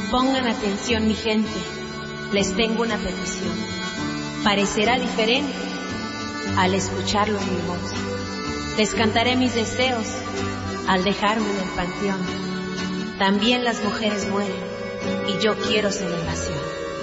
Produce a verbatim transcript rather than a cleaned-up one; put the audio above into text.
Pongan atención, mi gente, les tengo una petición. Parecerá diferente al escucharlo en mi voz. Les cantaré mis deseos al dejarme en el panteón. También las mujeres mueren y yo quiero celebración.